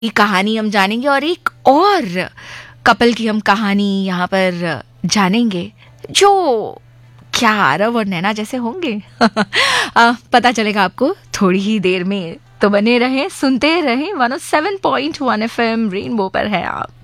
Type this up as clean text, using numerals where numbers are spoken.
की कहानी हम जानेंगे और एक और कपल की हम कहानी यहाँ पर जानेंगे जो क्या आरव और नैना जैसे होंगे। पता चलेगा आपको थोड़ी ही देर में। तो बने रहें, सुनते रहें। 107.1 FM रेनबो पर है आप।